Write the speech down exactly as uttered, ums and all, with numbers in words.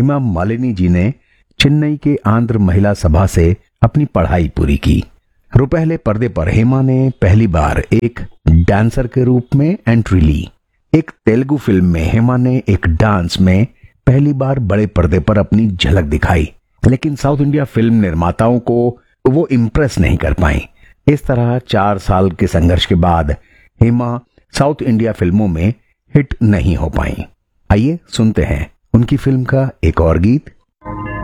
हेमा मालिनी जी ने चेन्नई के आंध्र महिला सभा से अपनी पढ़ाई पूरी की। रुपहले पर्दे पर हेमा ने पहली बार एक डांसर के रूप में एंट्री ली। एक तेलुगु फिल्म में हेमा ने एक डांस में पहली बार बड़े पर्दे पर अपनी झलक दिखाई, लेकिन साउथ इंडिया फिल्म निर्माताओं को वो इम्प्रेस नहीं कर पाई। इस तरह चार साल के संघर्ष के बाद हेमा साउथ इंडिया फिल्मों में हिट नहीं हो पाई। आइए सुनते हैं उनकी फिल्म का एक और गीत।